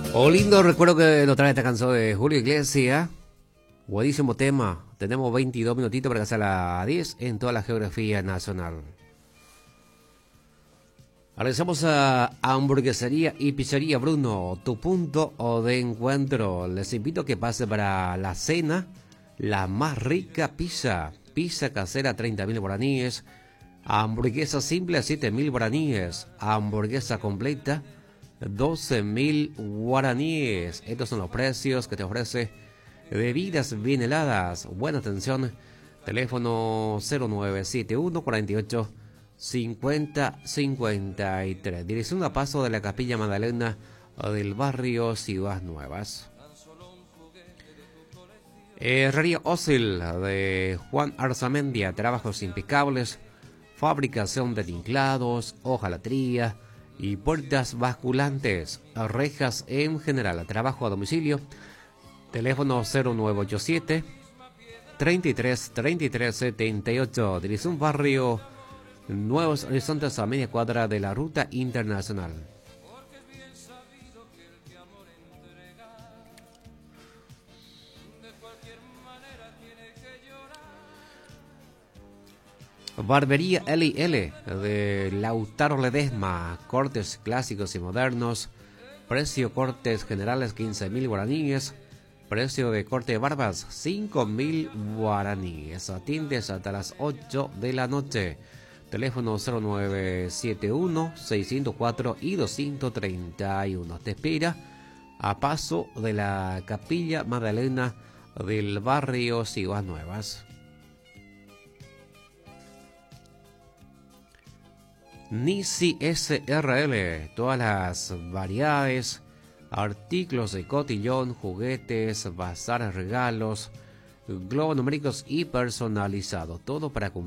Oh, lindo recuerdo que nos trae esta canción de Julio Iglesias. Buenísimo tema. Tenemos 22 minutitos para que sea las 10 en toda la geografía nacional. Regresamos a Hamburguesería y Pizzería Bruno, tu punto de encuentro. Les invito a que pase para la cena, la más rica pizza. Pizza casera, 30.000 guaraníes. Hamburguesa simple, 7.000 guaraníes. Hamburguesa completa, 12.000 guaraníes. Estos son los precios que te ofrece Bebidas Bien Heladas. Buena atención. Teléfono 0971 48 5053. Dirección a paso de la Capilla Magdalena del barrio Ciudad Nuevas. Herrería Ósil de Juan Arzamendia. Trabajos impecables. Fabricación de tinklados, hojalatría y puertas basculantes. Rejas en general. Trabajo a domicilio. Teléfono 0987 33 33 78. Dirección barrio Nuevos Horizontes, a media cuadra de la ruta internacional. Barbería L&L de Lautaro Ledesma. Cortes clásicos y modernos. Precio cortes generales 15.000 guaraníes. Precio de corte de barbas 5.000 guaraníes. Atiendes hasta las 8 de la noche. Teléfono 0971 604 y 231. Te espera a paso de la Capilla Magdalena del barrio Ciudad Nuevas. Nisi SRL. Todas las variedades, artículos de cotillón, juguetes, bazares, regalos, globos numéricos y personalizados. Todo para cumplir